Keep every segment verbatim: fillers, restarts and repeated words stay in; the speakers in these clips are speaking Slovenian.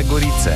Gorice.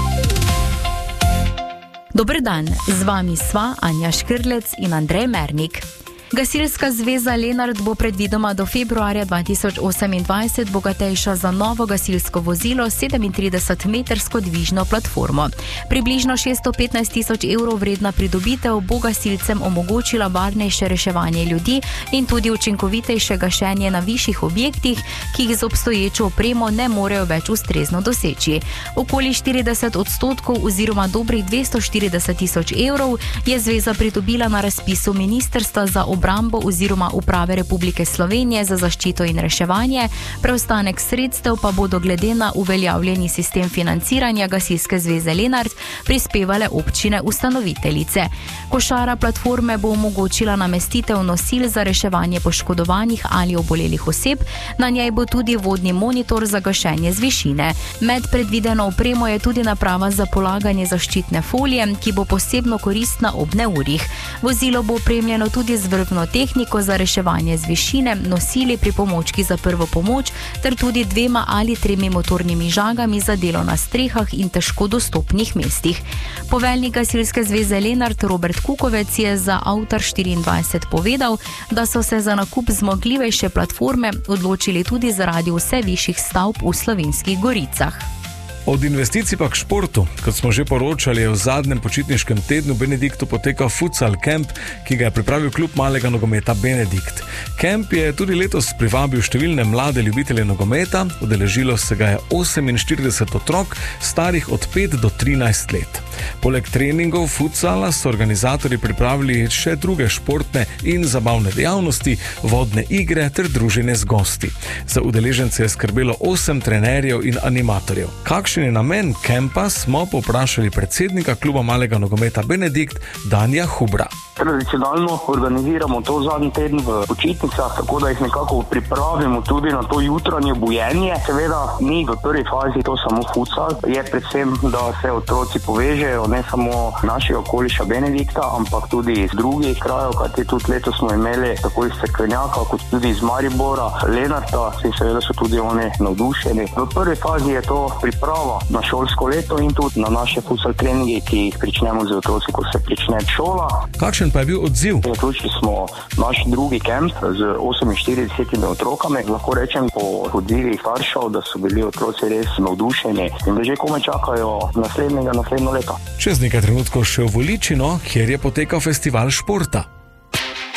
Dober dan, z vami sva Anja Škrlec in Andrej Mernik. Gasilska zveza Lenart bo predvidoma do februarja dva tisoč osemindvajset bogatejša za novo gasilsko vozilo s sedemintridesetmetrsko dvižno platformo. Približno šeststo petnajst tisoč evrov vredna pridobitev bo gasilcem omogočila varnejše reševanje ljudi in tudi učinkovitejše gašenje na višjih objektih, ki jih z obstoječo opremo ne morejo več ustrezno doseči. Okoli štirideset odstotkov oziroma dobrih dvesto štirideset tisoč evrov je zveza pridobila na razpisu Ministrstva za obrambo oziroma Uprave Republike Slovenije za zaščito in reševanje, preostanek sredstev pa bodo glede na uveljavljeni sistem financiranja Gasilske zveze Lenart prispevale občine ustanoviteljice. Košara platforme bo omogočila namestitev nosil za reševanje poškodovanih ali obolelih oseb, na njej bo tudi vodni monitor za gašenje z višine. Med predvideno opremo je tudi naprava za polaganje zaščitne folije, ki bo posebno koristna ob neurjih. Vozilo bo opremljeno tudi z vrvno tehniko za reševanje z višine, nosili pripomočki za prvo pomoč ter tudi dvema ali tremi motornimi žagami za delo na strehah in težko dostopnih mestih. Poveljnik Gasilske zveze Lenart Robert Kukovec je za Avtar štiriindvajset povedal, da so se za nakup zmogljivejše platforme odločili tudi zaradi vse višjih stavb v Slovenskih Goricah. Od investicij pa k športu. Kot smo že poročali, je v zadnjem počitniškem tednu Benediktu potekal futsal camp, ki ga je pripravil klub malega nogometa Benedikt. Camp je tudi letos privabil številne mlade ljubitelje nogometa, udeležilo se ga je oseminštirideset otrok, starih od pet do trinajst let. Poleg treningov futsala so organizatorji pripravili še druge športne in zabavne dejavnosti, vodne igre ter druženje z gosti. Za udeležence je skrbelo osem trenerjev in animatorjev. Kakšen je namen campa, smo povprašali predsednika kluba malega nogometa Benedikt Danija Hubra. Tradicionalno organiziramo to zadnji teden v počitnicah, tako da jih nekako pripravimo tudi na to jutranje bujenje. Seveda ni v prvi fazi to samo futsal, je predvsem, da se otroci povežejo, ne samo našega okoliša Benedikta, ampak tudi iz drugih krajev, kajti tudi letos smo imeli tako iz Cerkvenjaka, kot tudi iz Maribora, Lenarta, in seveda so tudi oni navdušeni. V prvi fazi je to priprava na šolsko leto in tudi na naše futsal treninge, ki jih pričnemo z otroci, ko se prične šola. Kakšen pa je bil odziv? Zaključili smo naš drugi kemp z oseminštiridesetimi otrokami. Lahko rečem po odzivih staršev, da so bili otroci res navdušeni in da že komaj čakajo naslednjega, naslednjo leto. Čez nekaj trenutkov še v Voličino, kjer je potekal festival športa.